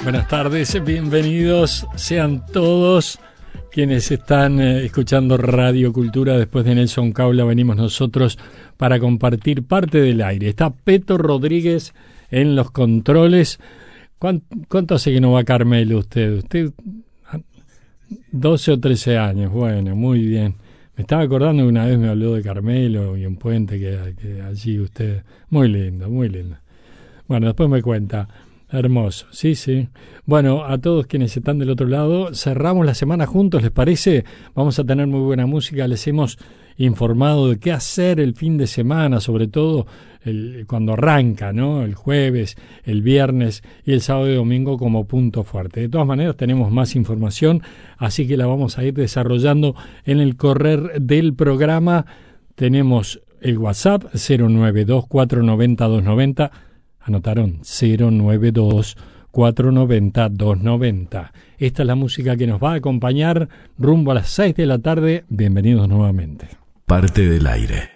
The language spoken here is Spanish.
Buenas tardes, bienvenidos sean todos quienes están escuchando Radio Cultura. Después de Nelson Caula venimos nosotros para compartir parte del aire. Está Peto Rodríguez en los controles. ¿Cuánto hace que no va Carmelo usted? Usted 12 o 13 años, bueno, muy bien. Me estaba acordando que una vez me habló de Carmelo y un puente que allí usted... Muy lindo, muy lindo. Bueno, después me cuenta. Hermoso, sí, sí. Bueno, a todos quienes están del otro lado, cerramos la semana juntos, ¿les parece? Vamos a tener muy buena música, les hemos informado de qué hacer el fin de semana, sobre todo cuando arranca, ¿no? El jueves, el viernes y el sábado y domingo como punto fuerte. De todas maneras tenemos más información, así que la vamos a ir desarrollando en el correr del programa. Tenemos el WhatsApp 092-490-290. Anotaron 092-490-290. Esta es la música que nos va a acompañar rumbo a las 6 de la tarde. Bienvenidos nuevamente. Parte del aire.